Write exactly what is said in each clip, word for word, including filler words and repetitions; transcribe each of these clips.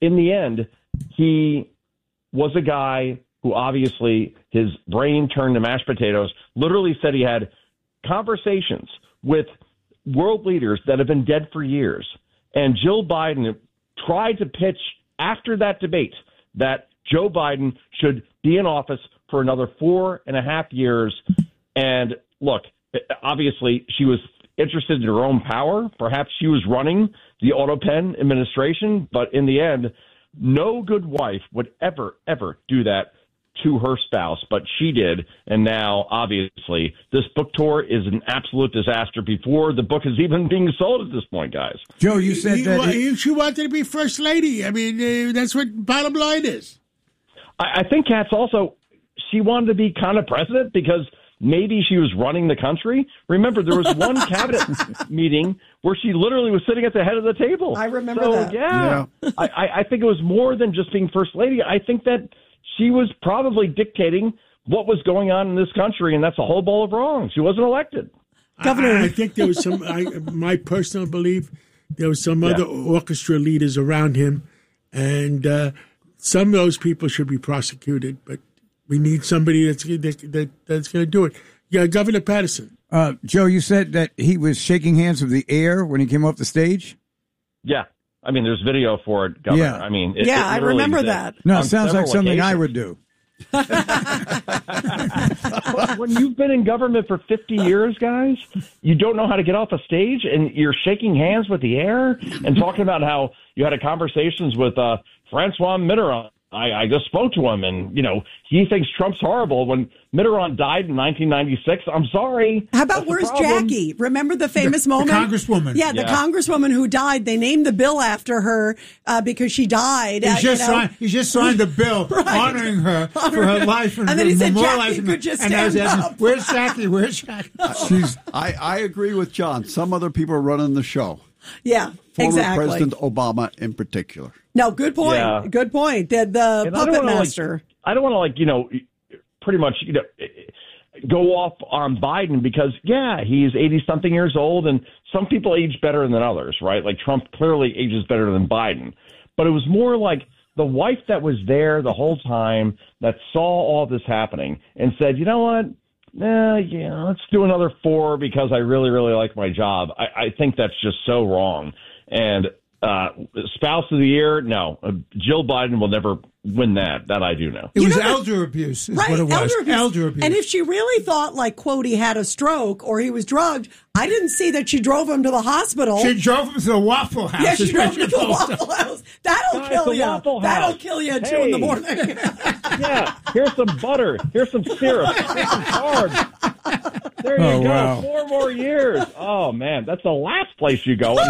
in the end, he was a guy who obviously his brain turned to mashed potatoes, literally said he had conversations with world leaders that have been dead for years. And Jill Biden tried to pitch after that debate that Joe Biden should be in office for another four and a half years. And look, obviously she was interested in her own power. Perhaps she was running the Autopen administration, but in the end, no good wife would ever, ever do that to her spouse, but she did. And now, obviously, this book tour is an absolute disaster before the book is even being sold at this point, guys. Joe, you said he, that he, she wanted to be first lady. I mean, uh, that's what bottom line is. I, I think Katz also, she wanted to be kind of president because maybe she was running the country. Remember, there was one cabinet meeting where she literally was sitting at the head of the table. I remember so, that. Yeah, yeah. I, I think it was more than just being first lady. I think that she was probably dictating what was going on in this country, and that's a whole bowl of wrong. She wasn't elected. Governor, I, I think there was some, I, my personal belief, there was some other yeah. orchestra leaders around him, and uh, some of those people should be prosecuted, but we need somebody that's that, that, that's going to do it. Yeah, Governor Patterson. Uh, Joe, you said that he was shaking hands with the air when he came off the stage? Yeah. I mean, there's video for it, Governor. Yeah. I mean, it, yeah, it I remember that. No, it sounds like something occasions. I would do. When you've been in government for fifty years, guys, you don't know how to get off a stage, and you're shaking hands with the air and talking about how you had a conversations with uh, Francois Mitterrand. I, I just spoke to him, and, you know, he thinks Trump's horrible. When Mitterrand died in nineteen ninety-six, I'm sorry. How about where's Jackie? Remember the famous the, moment? The congresswoman. Yeah, the yeah. congresswoman who died. They named the bill after her uh, because she died. He uh, just, you know? signed, he just signed the bill right. honoring her Honor for her her. life. And, and then he said Jackie her. could just and stand asking, up. Where's Jackie? Where's Jackie? She's, I, I agree with John. Some other people are running the show. Yeah, Former exactly. President Obama in particular. No, good point. Yeah. Good point. The, the And puppet I don't wanna, master. Like, I don't want to, like, you know, pretty much, you know, go off on Biden because, yeah, he's eighty-something years old, and some people age better than others, right? Like, Trump clearly ages better than Biden. But it was more like the wife that was there the whole time that saw all this happening and said, you know what? Nah, yeah, let's do another four because I really, really like my job. I, I think that's just so wrong. And uh, spouse of the year, no. Uh, Jill Biden will never win that. That I do know. It You was know that- elder abuse is Right, what it was. elder abuse. Elder abuse. And if she really thought, like, quote, he had a stroke or he was drugged, I didn't see that she drove him to the hospital. She drove him to the Waffle House. Yeah, she is drove what him to the told Waffle House. That'll Guys, kill the you. Waffle That'll House. kill you at two Hey. in the morning. Yeah, here's some butter. Here's some syrup. Here's some carbs. There you Oh, go. wow. Four more years. Oh, man. That's the last place you go.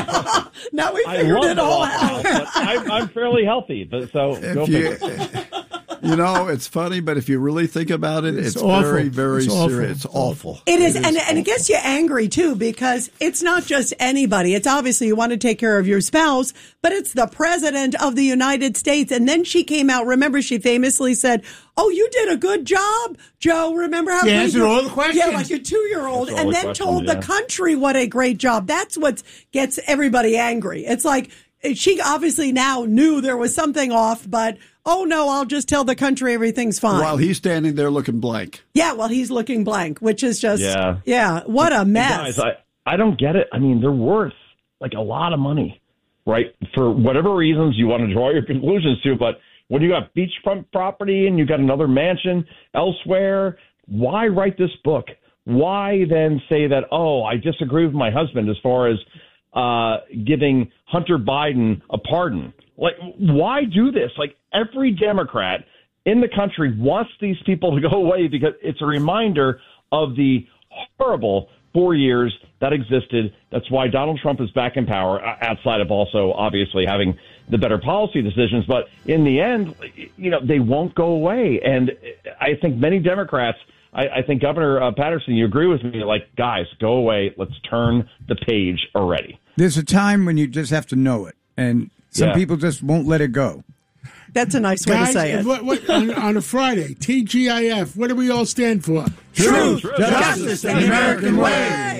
Now we I figured love it the all Waffle out. House, but I'm, I'm fairly healthy. But so go If you, figure. you know, it's funny, but if you really think about it, it's, It's awful. very, very It's awful. serious. It's awful. It is, and, and it gets you angry, too, because it's not just anybody. It's obviously you want to take care of your spouse, but it's the president of the United States. And then she came out. Remember, she famously said, oh, you did a good job, Joe. Remember how She great answered you- all the questions. Yeah, like a two-year-old. Answered all And the then questions, told yeah. the country what a great job. That's what gets everybody angry. It's like she obviously now knew there was something off, but oh, no, I'll just tell the country everything's fine. While he's standing there looking blank. Yeah, well, he's looking blank, which is just, Yeah. yeah, what a mess. Guys, I, I don't get it. I mean, they're worth like a lot of money, right? For whatever reasons you want to draw your conclusions to. But when you got beachfront property and you got another mansion elsewhere, why write this book? Why then say that, oh, I disagree with my husband as far as uh, giving Hunter Biden a pardon? Like, why do this? Like, every Democrat in the country wants these people to go away because it's a reminder of the horrible four years that existed. That's why Donald Trump is back in power, outside of also obviously having the better policy decisions. But in the end, you know, they won't go away. And I think many Democrats, I, I think Governor uh, Patterson, you agree with me, like, guys, go away. Let's turn the page already. There's a time when you just have to know it, and some Yeah. people just won't let it go. That's a nice way Guys, to say it. What, what, on, on a Friday, T G I F, what do we all stand for? Truth, justice, and the American way.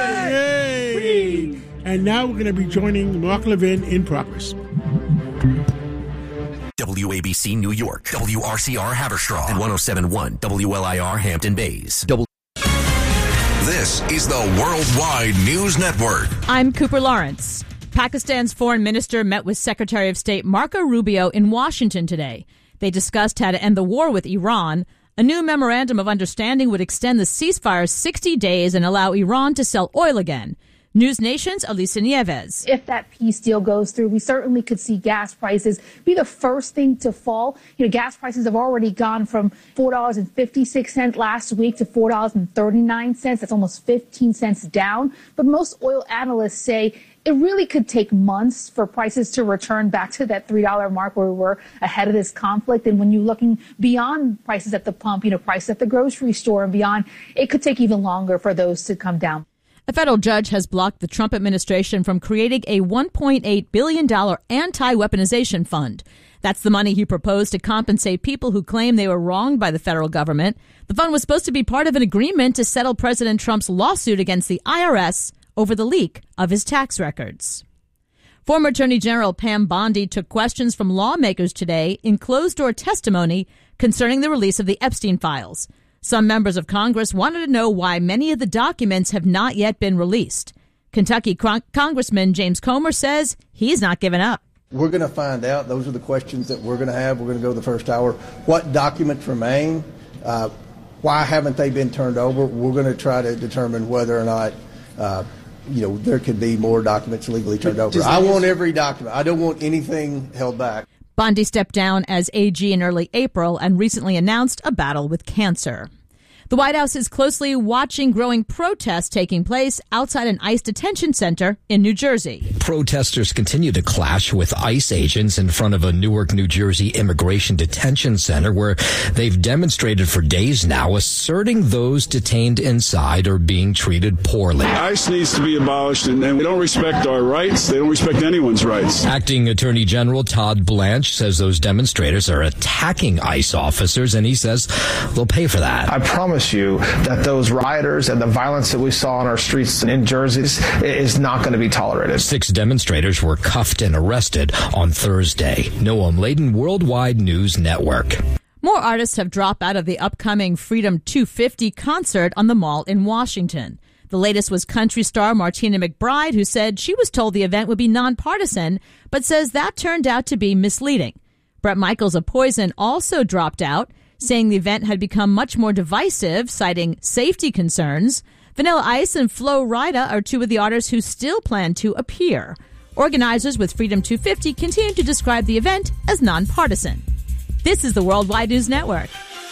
Way. Way. And now we're going to be joining Mark Levin in progress. W A B C New York, W R C R Haverstraw, and one oh seven point one W L I R Hampton Bays. W- This is the Worldwide News Network. I'm Cooper Lawrence. Pakistan's foreign minister met with Secretary of State Marco Rubio in Washington today. They discussed how to end the war with Iran. A new memorandum of understanding would extend the ceasefire sixty days and allow Iran to sell oil again. News Nation's Alisa Nieves. If that peace deal goes through, we certainly could see gas prices be the first thing to fall. You know, gas prices have already gone from four dollars and fifty-six cents last week to four dollars and thirty-nine cents. That's almost fifteen cents down. But most oil analysts say it really could take months for prices to return back to that three dollar mark where we were ahead of this conflict. And when you're looking beyond prices at the pump, you know, prices at the grocery store and beyond, it could take even longer for those to come down. A federal judge has blocked the Trump administration from creating a one point eight billion dollars anti-weaponization fund. That's the money he proposed to compensate people who claim they were wronged by the federal government. The fund was supposed to be part of an agreement to settle President Trump's lawsuit against the I R S over the leak of his tax records. Former Attorney General Pam Bondi took questions from lawmakers today in closed-door testimony concerning the release of the Epstein files. Some members of Congress wanted to know why many of the documents have not yet been released. Kentucky Con- Congressman James Comer says he's not giving up. We're going to find out. Those are the questions that we're going to have. We're going to go the first hour. What documents remain? Uh, why haven't they been turned over? We're going to try to determine whether or not uh, you know, there could be more documents legally turned over. I want every document. I don't want anything held back. Bondi stepped down as A G in early April and recently announced a battle with cancer. The White House is closely watching growing protests taking place outside an ICE detention center in New Jersey. Protesters continue to clash with ICE agents in front of a Newark, New Jersey immigration detention center where they've demonstrated for days now, asserting those detained inside are being treated poorly. ICE needs to be abolished, and, and we don't respect our rights. They don't respect anyone's rights. Acting Attorney General Todd Blanche says those demonstrators are attacking ICE officers, and he says they'll pay for that. I promise you that those rioters and the violence that we saw on our streets in Jersey is not going to be tolerated. Six demonstrators were cuffed and arrested on Thursday. Noam Laden, Worldwide News Network. More artists have dropped out of the upcoming Freedom two fifty concert on the Mall in Washington. The latest was country star Martina McBride, who said she was told the event would be nonpartisan, but says that turned out to be misleading. Bret Michaels of Poison also dropped out, saying the event had become much more divisive, citing safety concerns. Vanilla Ice and Flo Rida are two of the artists who still plan to appear. Organizers with Freedom two fifty continue to describe the event as nonpartisan. This is the Worldwide News Network.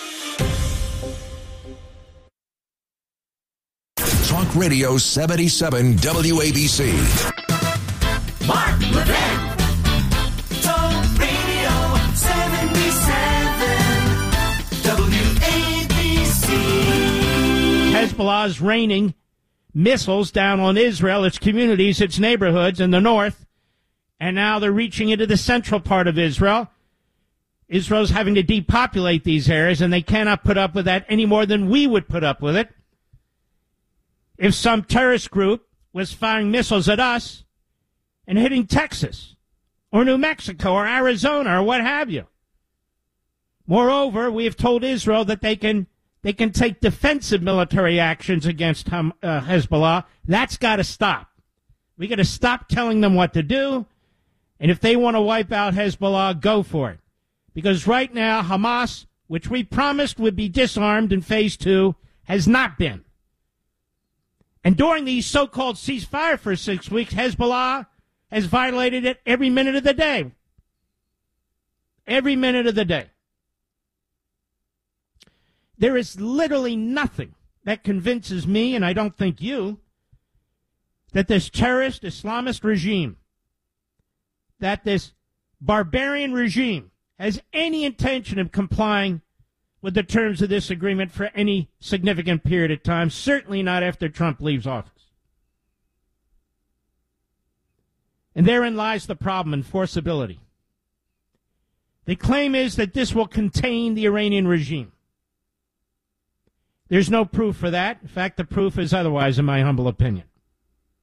Talk Radio seventy-seven W A B C. Mark Levin. Talk Radio seventy-seven W A B C. Hezbollah's raining missiles down on Israel, its communities, its neighborhoods in the north, and now they're reaching into the central part of Israel. Israel's having to depopulate these areas, and they cannot put up with that any more than we would put up with it. If some terrorist group was firing missiles at us and hitting Texas or New Mexico or Arizona or what have you. Moreover, we have told Israel that they can they can take defensive military actions against Ham, uh, Hezbollah. That's got to stop. We got to stop telling them what to do, and if they want to wipe out Hezbollah, go for it. Because right now, Hamas, which we promised would be disarmed in phase two, has not been. And during these so-called ceasefire for six weeks, Hezbollah has violated it every minute of the day. Every minute of the day. There is literally nothing that convinces me, and I don't think you, that this terrorist Islamist regime, that this barbarian regime has any intention of complying with the terms of this agreement for any significant period of time, certainly not after Trump leaves office. And therein lies the problem, enforceability. The claim is that this will contain the Iranian regime. There's no proof for that. In fact, the proof is otherwise, in my humble opinion.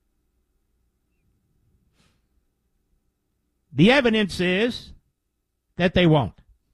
The evidence is that they won't.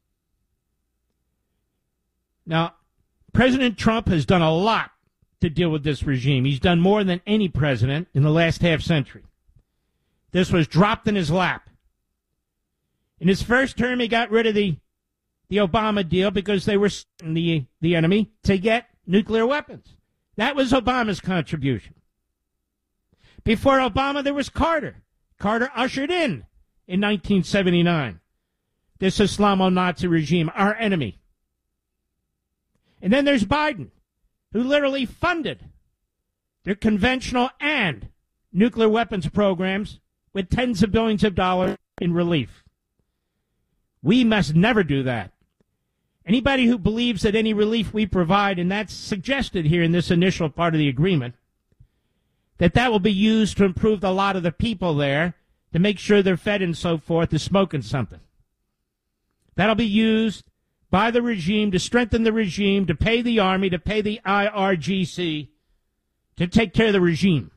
Now, President Trump has done a lot to deal with this regime. He's done more than any president in the last half century. This was dropped in his lap. In his first term, he got rid of the, the Obama deal because they were the, the enemy to get nuclear weapons. That was Obama's contribution. Before Obama, there was Carter. Carter ushered in, in nineteen seventy-nine, this Islamo-Nazi regime, our enemy. And then there's Biden, who literally funded their conventional and nuclear weapons programs with tens of billions of dollars in relief. We must never do that. Anybody who believes that any relief we provide, and that's suggested here in this initial part of the agreement, that that will be used to improve the lot of the people there, to make sure they're fed and so forth, is smoking something. That'll be used by the regime to strengthen the regime, to pay the army, to pay the I R G C, to take care of the regime.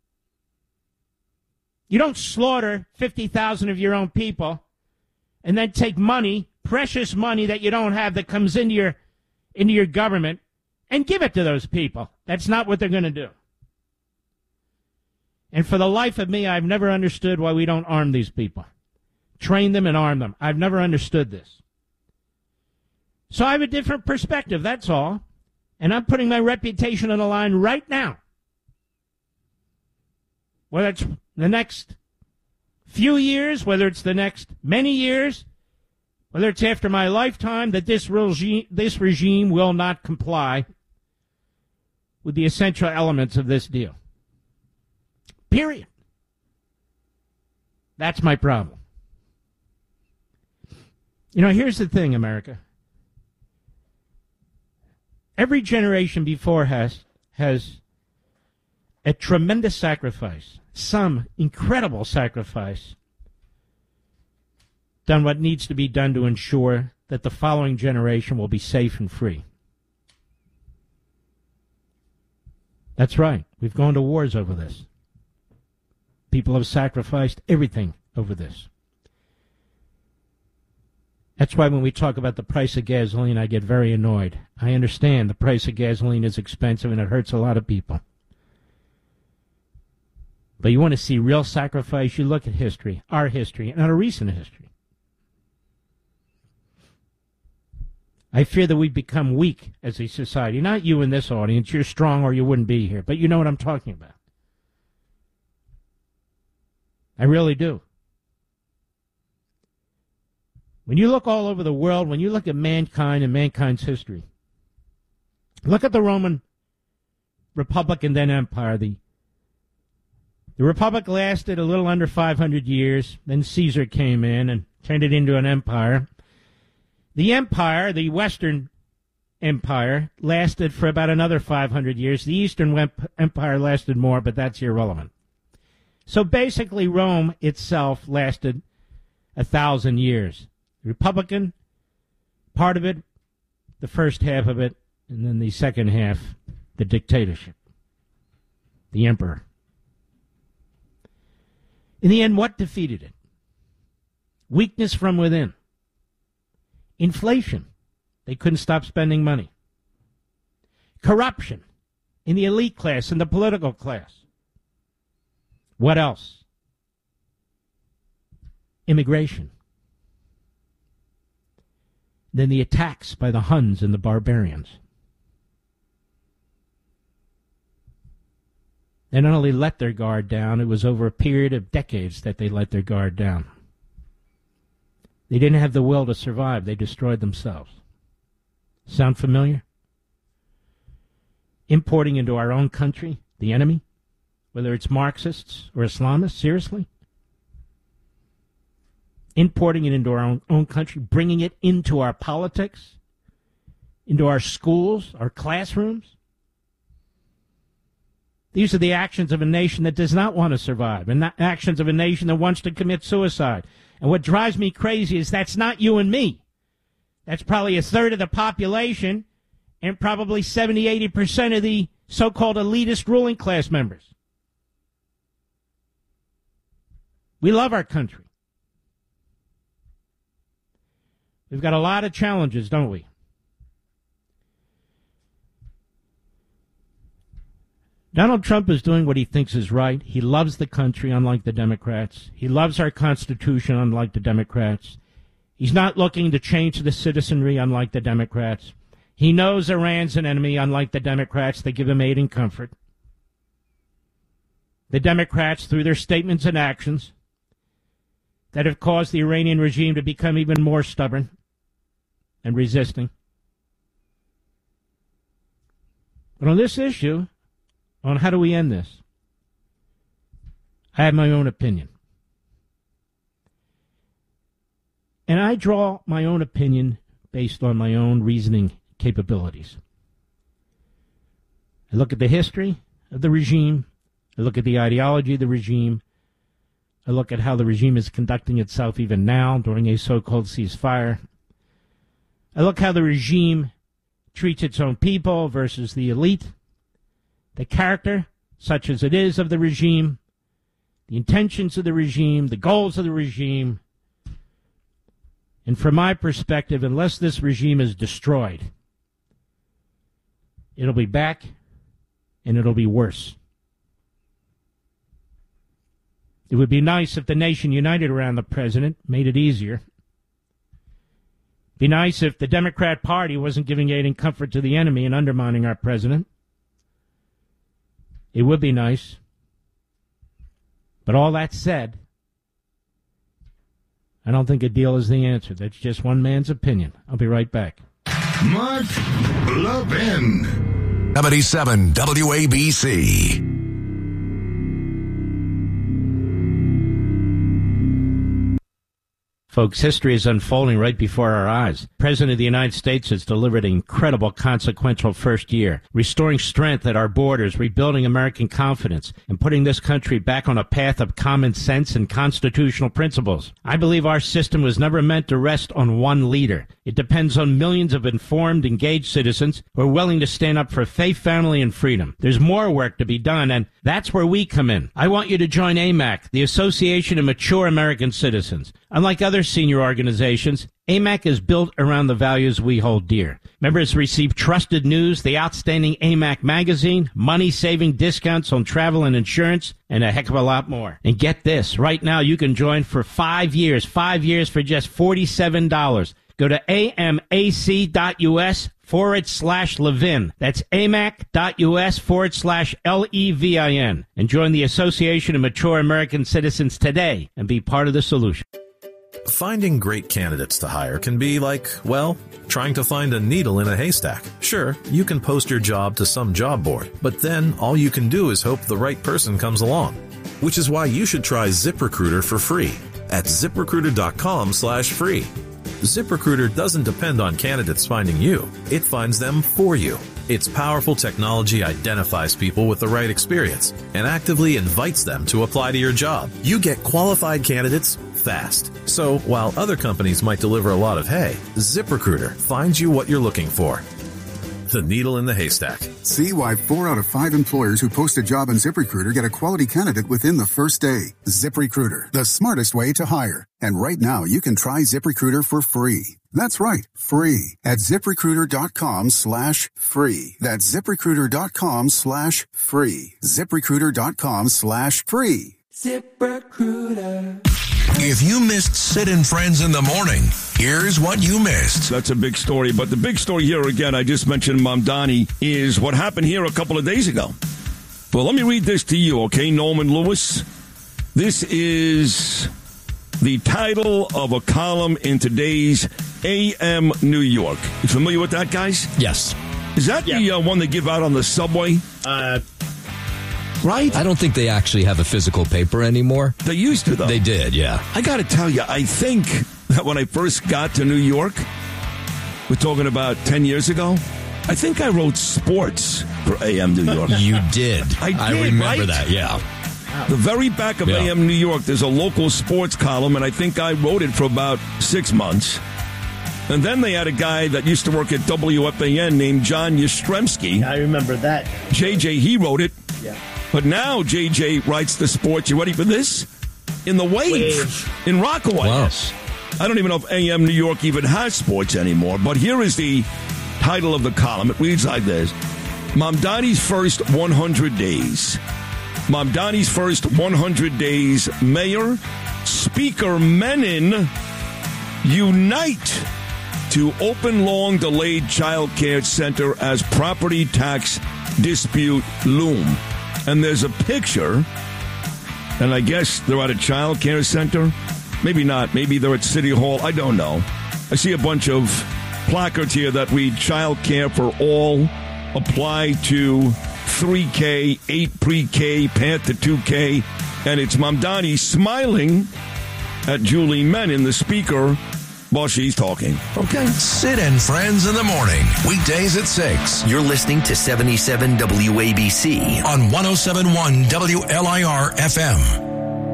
You don't slaughter fifty thousand of your own people and then take money, precious money that you don't have that comes into your, into your government, and give it to those people. That's not what they're going to do. And for the life of me, I've never understood why we don't arm these people. Train them and arm them. I've never understood this. So I have a different perspective, that's all. And I'm putting my reputation on the line right now. Whether it's the next few years, whether it's the next many years, whether it's after my lifetime, that this regime, this regime will not comply with the essential elements of this deal. Period. That's my problem. You know, here's the thing, America. Every generation before has has a tremendous sacrifice, some incredible sacrifice, done what needs to be done to ensure that the following generation will be safe and free. That's right. We've gone to wars over this. People have sacrificed everything over this. That's why when we talk about the price of gasoline, I get very annoyed. I understand the price of gasoline is expensive and it hurts a lot of people. But you want to see real sacrifice, you look at history, our history, and our recent history. I fear that we've become weak as a society. Not you in this audience. You're strong or you wouldn't be here. But you know what I'm talking about. I really do. When you look all over the world, when you look at mankind and mankind's history, look at the Roman Republic and then Empire. The, the Republic lasted a little under five hundred years. Then Caesar came in and turned it into an empire. The empire, the Western Empire, lasted for about another five hundred years. The Eastern Empire lasted more, but that's irrelevant. So basically, Rome itself lasted a thousand years. Republican, part of it, the first half of it, and then the second half, the dictatorship, the emperor. In the end, what defeated it? Weakness from within. Inflation. They couldn't stop spending money. Corruption in the elite class and the political class. What else? Immigration. Then the attacks by the Huns and the barbarians. They not only let their guard down, it was over a period of decades that they let their guard down. They didn't have the will to survive. They destroyed themselves. Sound familiar? Importing into our own country the enemy, whether it's Marxists or Islamists, seriously? Importing it into our own, own country, bringing it into our politics, into our schools, our classrooms. These are the actions of a nation that does not want to survive, and not actions of a nation that wants to commit suicide. And what drives me crazy is that's not you and me. That's probably a third of the population and probably seventy, eighty percent of the so-called elitist ruling class members. We love our country. We've got a lot of challenges, don't we? Donald Trump is doing what he thinks is right. He loves the country, unlike the Democrats. He loves our Constitution, unlike the Democrats. He's not looking to change the citizenry, unlike the Democrats. He knows Iran's an enemy, unlike the Democrats. They give him aid and comfort. The Democrats, through their statements and actions, that have caused the Iranian regime to become even more stubborn and resisting. But on this issue, on how do we end this, I have my own opinion. And I draw my own opinion based on my own reasoning capabilities. I look at the history of the regime. I look at the ideology of the regime. I look at how the regime is conducting itself even now during a so-called ceasefire. I look how the regime treats its own people versus the elite. The character, such as it is, of the regime, the intentions of the regime, the goals of the regime. And from my perspective, unless this regime is destroyed, it'll be back and it'll be worse. It would be nice if the nation united around the president made it easier. Be nice if the Democrat Party wasn't giving aid and comfort to the enemy and undermining our president. It would be nice. But all that said, I don't think a deal is the answer. That's just one man's opinion. I'll be right back. Mark Levin. seventy-seven W A B C. Folks, history is unfolding right before our eyes. The President of the United States has delivered an incredible, consequential first year, restoring strength at our borders, rebuilding American confidence, and putting this country back on a path of common sense and constitutional principles. I believe our system was never meant to rest on one leader. It depends on millions of informed, engaged citizens who are willing to stand up for faith, family, and freedom. There's more work to be done, and that's where we come in. I want you to join A M A C, the Association of Mature American Citizens. Unlike other senior organizations, A M A C is built around the values we hold dear. Members receive trusted news, the outstanding A M A C magazine, money-saving discounts on travel and insurance, and a heck of a lot more. And get this, right now you can join for five years, five years for just forty-seven dollars. Go to amac.us forward slash Levin. That's amac.us forward slash L E V I N. And join the Association of Mature American Citizens today and be part of the solution. Finding great candidates to hire can be like, well, trying to find a needle in a haystack. Sure, you can post your job to some job board, but then all you can do is hope the right person comes along. Which is why you should try ZipRecruiter for free at ZipRecruiter.com slash free. ZipRecruiter doesn't depend on candidates finding you. It finds them for you. Its powerful technology identifies people with the right experience and actively invites them to apply to your job. You get qualified candidates fast. So while other companies might deliver a lot of hay, ZipRecruiter finds you what you're looking for. The needle in the haystack. See why four out of five employers who post a job on ZipRecruiter get a quality candidate within the first day. ZipRecruiter, the smartest way to hire. And right now, you can try ZipRecruiter for free. That's right, free at ZipRecruiter.com slash free. That's ZipRecruiter.com slash free. ZipRecruiter.com slash free. ZipRecruiter. If you missed Sid and Friends in the morning, here's what you missed. That's a big story, but the big story here, again, I just mentioned Mamdani, is what happened here a couple of days ago. Well, let me read this to you, okay, Norman Lewis? This is the title of a column in today's A M New York. You familiar with that, guys? Yes. Is that yeah. the uh, one they give out on the subway? Uh... Right? I don't think they actually have a physical paper anymore. They used to, though. They did, yeah. I got to tell you, I think that when I first got to New York, we're talking about ten years ago, I think I wrote sports for A M New York. You did. I did, I remember right? that, yeah. The very back of yeah. A M New York, there's a local sports column, and I think I wrote it for about six months. And then they had a guy that used to work at W F A N named John Yastrzemski. I remember that. J J, he wrote it. Yeah. But now J J writes the sports. You ready for this? In the Wave, Wave. in Rockaway. Wow. I don't even know if A M New York even has sports anymore, but here is the title of the column. It reads like this. Mamdani's first one hundred days. Mamdani's first one hundred days mayor. Speaker Menon unite to open long-delayed child care center as property tax dispute loom. And there's a picture, and I guess they're at a child care center. Maybe not. Maybe they're at City Hall. I don't know. I see a bunch of placards here that read child care for all, apply to three K, eight pre-K, path to two K. And it's Mamdani smiling at Julie Menon, the speaker, while she's talking. Okay. Sid and Friends in the morning. Weekdays at six. You're listening to seventy-seven W A B C on one oh seven point one W L I R F M.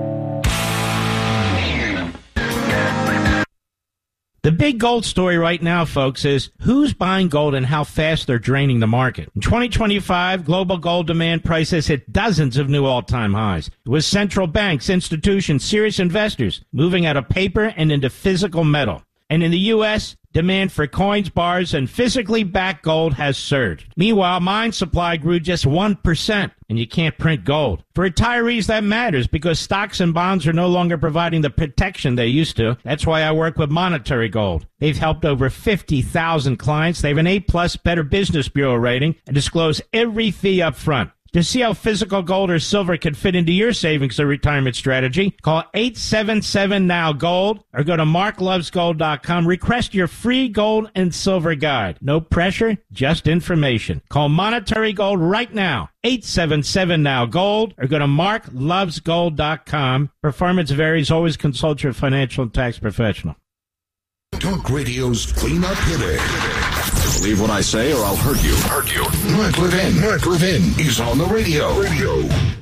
The big gold story right now, folks, is who's buying gold and how fast they're draining the market. In twenty twenty-five, global gold demand prices hit dozens of new all-time highs. It was central banks, institutions, serious investors moving out of paper and into physical metal. And in the U S, demand for coins, bars, and physically backed gold has surged. Meanwhile, mine supply grew just one percent, and you can't print gold. For retirees, that matters because stocks and bonds are no longer providing the protection they used to. That's why I work with Monetary Gold. They've helped over fifty thousand clients. They have an A plus Better Business Bureau rating and disclose every fee up front. To see how physical gold or silver can fit into your savings or retirement strategy, call eight seven seven now gold or go to mark loves gold dot com. Request your free gold and silver guide. No pressure, just information. Call Monetary Gold right now, eight seven seven now gold or go to mark loves gold dot com. Performance varies. Always consult your financial and tax professional. Talk Radio's cleanup hitter. Believe what I say or I'll hurt you. Hurt you. Mark Levin. Mark Levin is on the radio. Radio.